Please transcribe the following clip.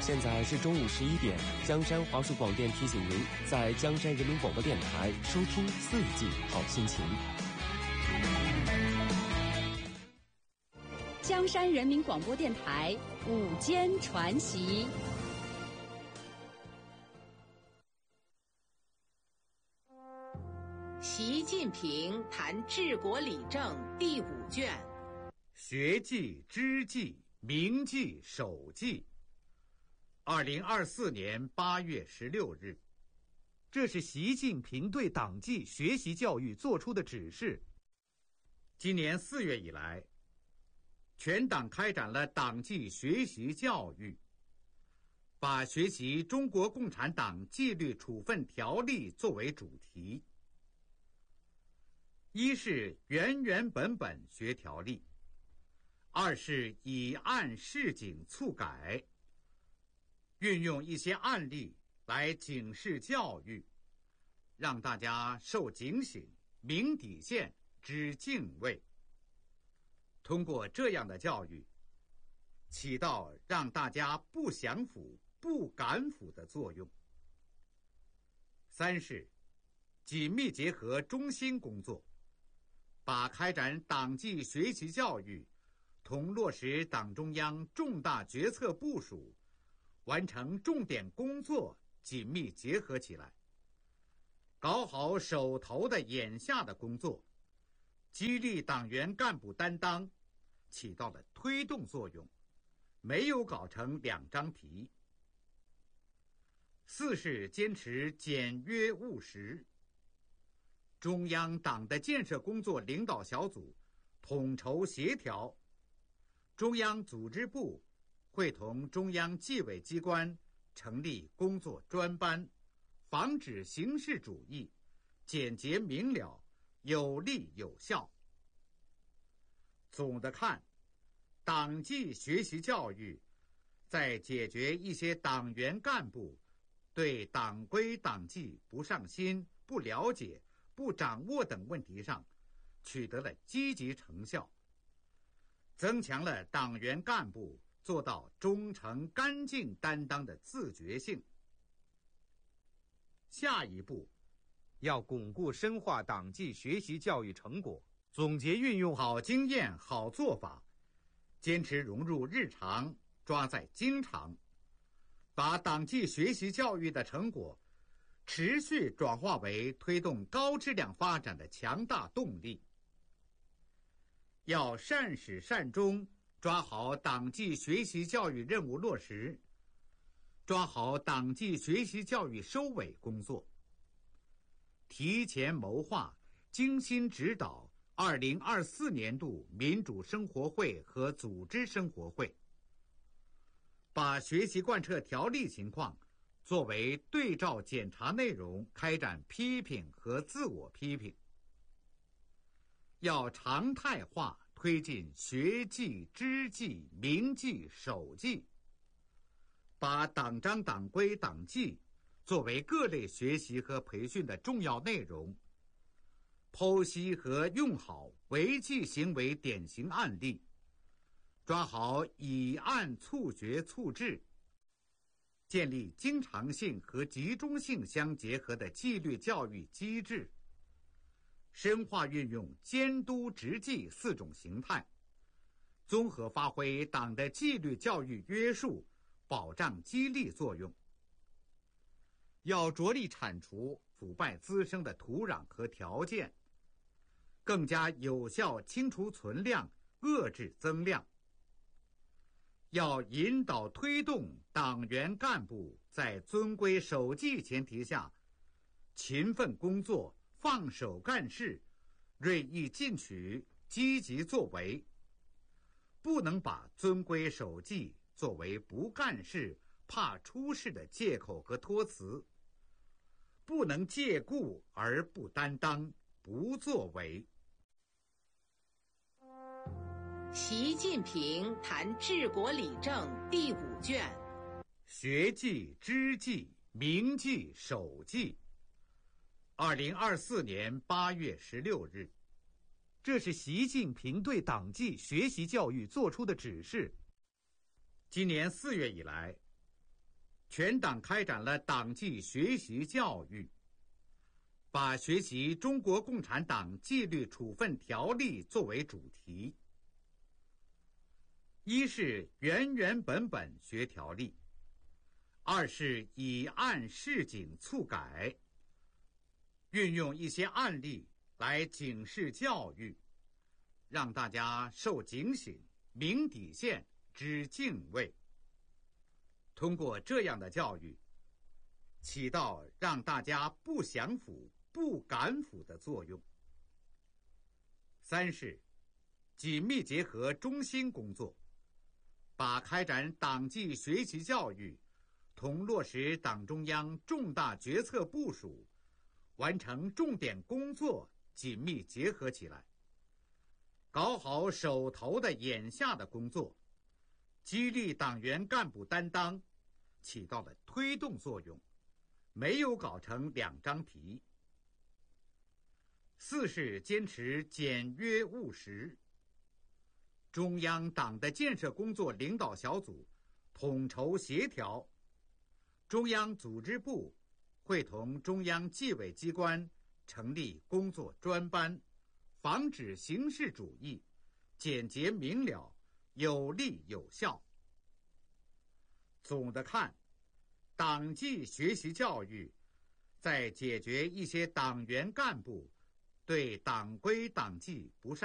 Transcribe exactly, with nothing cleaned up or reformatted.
现在是中午十一点，江山华数广电提醒您，在江山人民广播电台收听四季好心情。 江山人民广播电台午间传习。 习近平谈治国理政第五卷， 学记、知记、铭记、守记。二零二四年八月十六日，这是习近平对党纪学习教育作出的指示。今年四月以来，全党开展了党纪学习教育，把学习中国共产党纪律处分条例作为主题。一是原原本本学条例，二是以案示警促改，运用一些案例来警示教育，让大家受警醒、明底线、知敬畏。通过这样的教育，起到让大家不想腐、不敢腐的作用。三是紧密结合中心工作，把开展党纪学习教育同落实党中央重大决策部署、完成重点工作紧密结合起来，搞好手头的眼下的工作，激励党员干部担当，起到了推动作用，没有搞成两张皮。四是坚持简约务实，中央党的建设工作领导小组统筹协调，中央组织部会同中央纪委机关成立工作专班，防止形式主义，简洁明了，有力有效。总的看，党纪学习教育在解决一些党员干部对党规党纪不上心、不了解、不掌握等问题上取得了积极成效，增强了党员干部做到忠诚干净担当的自觉性。下一步，要巩固深化党纪学习教育成果，总结运用好经验、好做法，坚持融入日常，抓在经常，把党纪学习教育的成果持续转化为推动高质量发展的强大动力。要善始善终，抓好党纪学习教育任务落实，抓好党纪学习教育收尾工作，提前谋划，精心指导二零二四年度民主生活会和组织生活会，把学习贯彻条例情况作为对照检查内容，开展批评和自我批评。要常态化推进学记、知记、铭记、守记，把党章、党规、党纪作为各类学习和培训的重要内容，剖析和用好违纪行为典型案例，抓好以案促学促治，建立经常性和集中性相结合的纪律教育机制，深化运用监督执纪四种形态，综合发挥党的纪律教育约束、保障激励作用。要着力铲除腐败滋生的土壤和条件，更加有效清除存量，遏制增量。要引导推动党员干部在遵规守纪前提下，勤奋工作、放手干事、锐意进取、积极作为，不能把遵规守纪作为不干事、怕出事的借口和托词，不能借故而不担当、不作为。 习近平谈治国理政第五卷， 学记、知记、铭记、守记。二零二四年八月十六日，这是习近平对党纪学习教育作出的指示。今年四月以来， 全党开展了党纪学习教育，把学习中国共产党纪律处分条例作为主题。一是原原本本学条例，二是以案示警促改，运用一些案例来警示教育，让大家受警醒、明底线、知敬畏。通过这样的教育，起到让大家不想腐、不敢腐的作用。三是紧密结合中心工作，把开展党纪学习教育同落实党中央重大决策部署、完成重点工作紧密结合起来，搞好手头的眼下的工作，激励党员干部担当，起到了推动作用，没有搞成两张皮。四是坚持简约务实。中央党的建设工作领导小组统筹协调，中央组织部会同中央纪委机关成立工作专班，防止形式主义，简洁明了，有力有效。总的看，党纪学习教育在解决一些党员干部对党规党纪不善